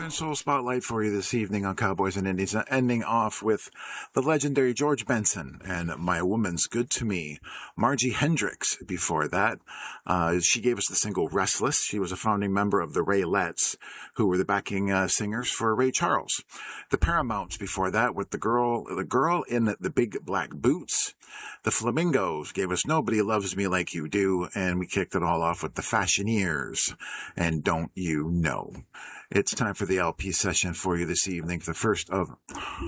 Northern Soul Spotlight for you this evening on Cowboys and Indians, ending off with the legendary George Benson and My Woman's Good to Me. Margie Hendricks before that. She gave us the single Restless. She was a founding member of the Raelettes, who were the backing singers for Ray Charles. The Paramounts before that with the girl in the big black boots. The Flamingos gave us Nobody Loves Me Like You Do, and we kicked it all off with the Fashioneers and Don't You Know. It's time for the LP session for you this evening. The first of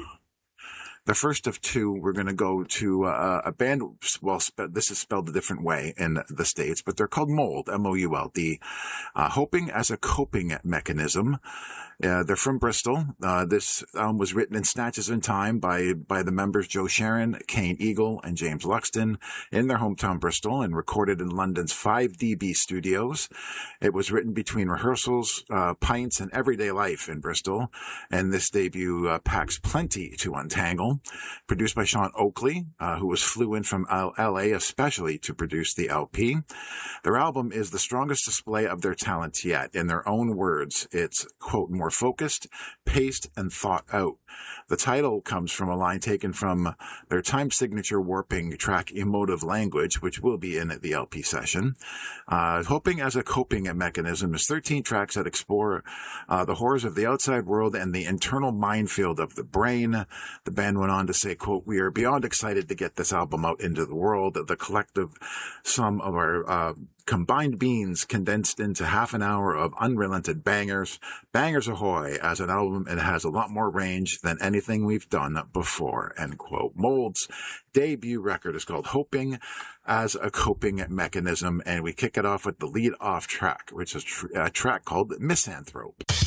two, we're going to go to a band. Well, this is spelled a different way in the States, but they're called Mould, M-O-U-L-D. Hoping as a Coping Mechanism. They're from Bristol. This album was written in snatches in time by the members Joe Sharon, Kane Eagle, and James Luxton in their hometown Bristol and recorded in London's 5DB studios. It was written between rehearsals, pints, and everyday life in Bristol. And this debut packs plenty to untangle. Produced by Sean Oakley, who flew in from L.A. especially to produce the LP. Their album is the strongest display of their talent yet. In their own words, it's, quote, more focused, paced, and thought out. The title comes from a line taken from their time signature warping track Emotive Language, which will be in at the LP session. Hoping as a Coping Mechanism is 13 tracks that explore the horrors of the outside world and the internal minefield of the brain. The band went on to say, quote, we are beyond excited to get this album out into the world. The collective sum of our combined beings condensed into half an hour of unrelented bangers. Bangers ahoy. As an album, it has a lot more range than anything we've done before, end quote. Mould's debut record is called Hoping as a Coping Mechanism, and we kick it off with the lead-off track, which is a track called Misanthrope.